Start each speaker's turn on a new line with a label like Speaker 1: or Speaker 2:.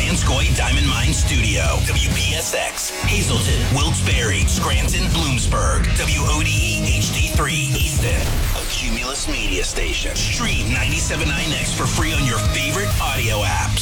Speaker 1: Vanscoy Diamond Mine Studio. WPSX, Hazleton, Wilkes-Barre, Scranton, Bloomsburg. WODE HD3 Easton. A Cumulus media station. Stream 97.9X for free on your favorite audio apps.